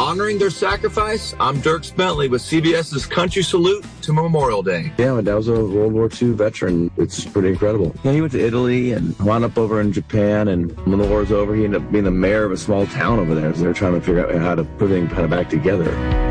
honoring their sacrifice, I'm Dirk Bentley with CBS's Country Salute to Memorial Day. Yeah, my dad was a World War II veteran. It's pretty incredible. Yeah, he went to Italy and wound up over in Japan, and when the war was over, he ended up being the mayor of a small town over there. So they're trying to figure out how to put everything kind of back together.